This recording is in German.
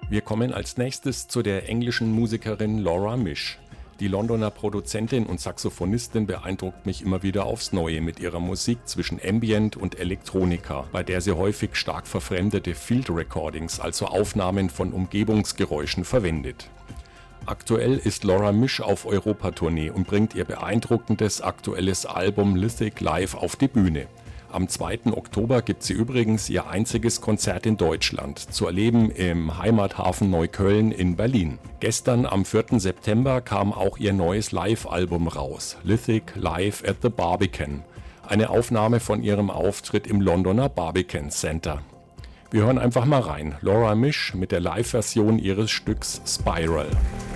Wir kommen als nächstes zu der englischen Musikerin Laura Misch. Die Londoner Produzentin und Saxophonistin beeindruckt mich immer wieder aufs Neue mit ihrer Musik zwischen Ambient und Elektronika, bei der sie häufig stark verfremdete Field Recordings, also Aufnahmen von Umgebungsgeräuschen, verwendet. Aktuell ist Laura Misch auf Europatournee und bringt ihr beeindruckendes aktuelles Album Lithic live auf die Bühne. Am 2. Oktober gibt sie übrigens ihr einziges Konzert in Deutschland, zu erleben im Heimathafen Neukölln in Berlin. Gestern am 4. September kam auch ihr neues Live-Album raus, Lithic Live at the Barbican, eine Aufnahme von ihrem Auftritt im Londoner Barbican Center. Wir hören einfach mal rein, Laura Misch mit der Live-Version ihres Stücks Spiral.